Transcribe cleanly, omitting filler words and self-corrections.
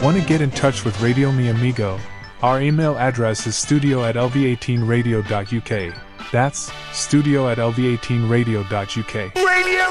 Want to get in touch with Radio Mi Amigo? Our email address is studio@lv18radio.uk. That's studio@lv18radio.uk. Radio